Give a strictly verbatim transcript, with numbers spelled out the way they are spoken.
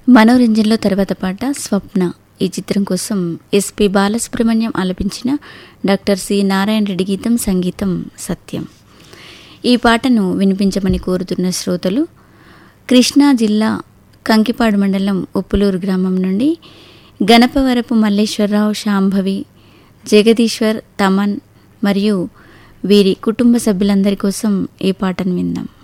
మనోరంజన్లో తర్వాత పాట స్వప్న. ఈ చిత్రం కోసం ఎస్పి బాలసుబ్రహ్మణ్యం ఆలపించిన డాక్టర్ సి నారాయణ రెడ్డి గీతం, సంగీతం సత్యం. ఈ పాటను వినిపించమని కోరుతున్న శ్రోతలు కృష్ణా జిల్లా కంకిపాడు మండలం ఉప్పులూరు గ్రామం నుండి గణపవరపు మల్లేశ్వరరావు, శాంభవి, జగదీశ్వర్, తమన్ మరియు వీరి కుటుంబ సభ్యులందరి కోసం ఈ పాటను విందాం.